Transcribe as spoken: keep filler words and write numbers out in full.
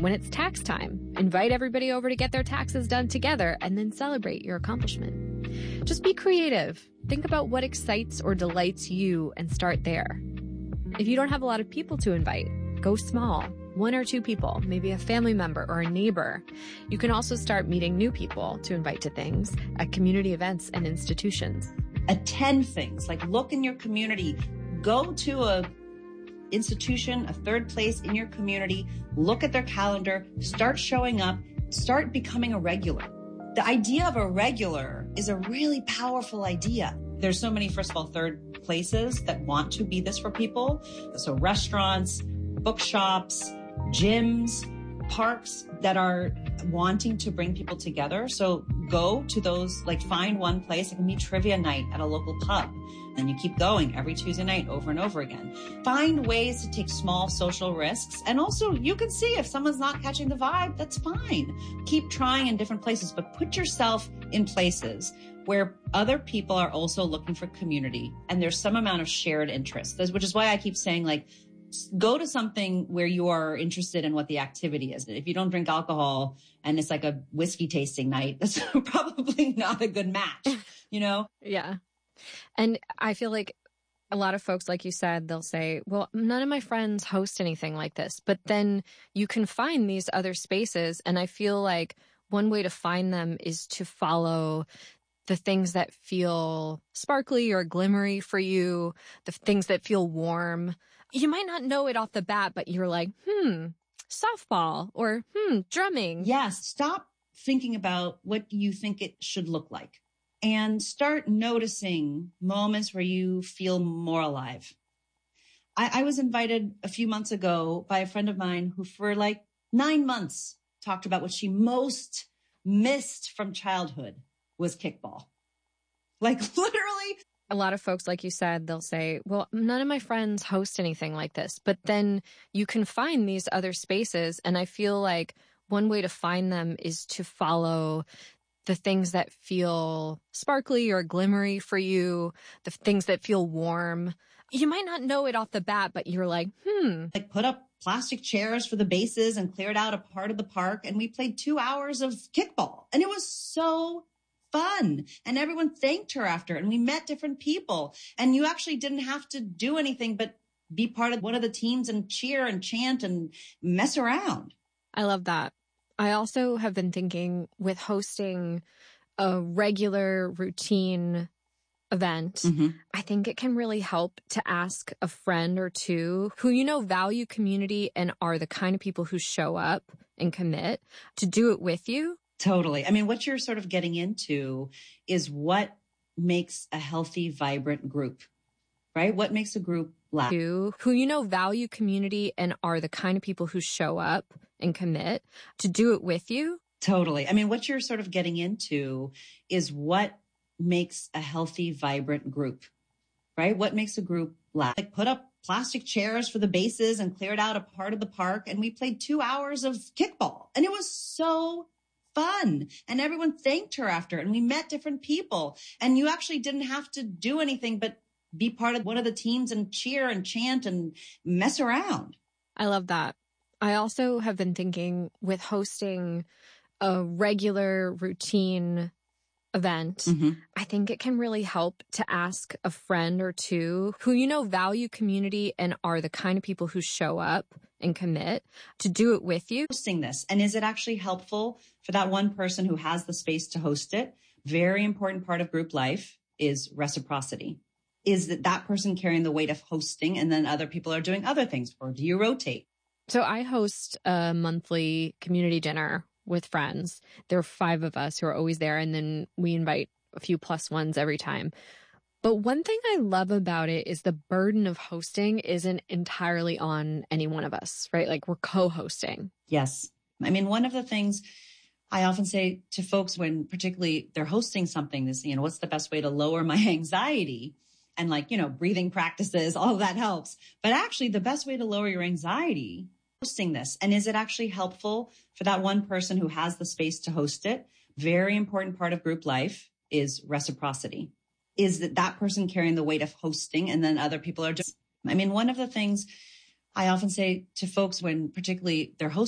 When it's tax time, invite everybody over to get their taxes done together and then celebrate your accomplishment. Just be creative. Think about what excites or delights you and start there. If you don't have a lot of people to invite, go small. One or two people, maybe a family member or a neighbor. You can also start meeting new people to invite to things at community events and institutions. Attend things, like look in your community, go to a institution, a third place in your community, look at their calendar, start showing up, start becoming a regular. The idea of a regular is a really powerful idea. There's so many, first of all, third places that want to be this for people. So restaurants, bookshops, gyms, parks that are wanting to bring people together. So go to those, like find one place. It can be trivia night at a local pub. Then you keep going every Tuesday night over and over again. Find ways to take small social risks. And also you can see if someone's not catching the vibe, that's fine. Keep trying in different places, but put yourself in places where other people are also looking for community and there's some amount of shared interest, which is why I keep saying, like, go to something where you are interested in what the activity is. If you don't drink alcohol and it's like a whiskey tasting night, that's probably not a good match, you know? Yeah. And I feel like a lot of folks, like you said, they'll say, well, none of my friends host anything like this. But then you can find these other spaces. And I feel like one way to find them is to follow the things that feel sparkly or glimmery for you, the things that feel warm. You might not know it off the bat, but you're like, hmm, softball or hmm, drumming. Yes. Stop thinking about what you think it should look like and start noticing moments where you feel more alive. I, I was invited a few months ago by a friend of mine who for like nine months talked about what she most missed from childhood was kickball. Like literally. A lot of folks, like you said, they'll say, well, none of my friends host anything like this. But then you can find these other spaces. And I feel like one way to find them is to follow the things that feel sparkly or glimmery for you, the things that feel warm. You might not know it off the bat, but you're like, hmm. Like put up plastic chairs for the bases and cleared out a part of the park. And we played two hours of kickball. And it was so fun. And everyone thanked her after. And we met different people. And you actually didn't have to do anything but be part of one of the teams and cheer and chant and mess around. I love that. I also have been thinking with hosting a regular routine event, mm-hmm. I think it can really help to ask a friend or two who, you know, value community and are the kind of people who show up and commit to do it with you. Totally. I mean, what you're sort of getting into is what makes a healthy, vibrant group, right? What makes a group laugh? Who, you know, value community and are the kind of people who show up and commit to do it with you. Totally. I mean, what you're sort of getting into is what makes a healthy, vibrant group, right? What makes a group laugh? Like put up plastic chairs for the bases and cleared out a part of the park. And we played two hours of kickball. And it was so fun. And everyone thanked her after. And we met different people. And you actually didn't have to do anything but be part of one of the teams and cheer and chant and mess around. I love that. I also have been thinking with hosting a regular routine event, mm-hmm. I think it can really help to ask a friend or two who, you know, value community and are the kind of people who show up and commit to do it with you. Hosting this. And is it actually helpful for that one person who has the space to host it? Very important part of group life is reciprocity. Is that that person carrying the weight of hosting and then other people are doing other things? Or do you rotate? So I host a monthly community dinner with friends. There are five of us who are always there, and then we invite a few plus ones every time. But one thing I love about it is the burden of hosting isn't entirely on any one of us, right? Like we're co-hosting. Yes. I mean, one of the things I often say to folks when particularly they're hosting something, this, you know, what's the best way to lower my anxiety? And like, you know, breathing practices, all of that helps. But actually the best way to lower your anxiety hosting this. And is it actually helpful for that one person who has the space to host it? Very important part of group life is reciprocity. Is that that person carrying the weight of hosting and then other people are just, I mean, one of the things I often say to folks when particularly they're hosting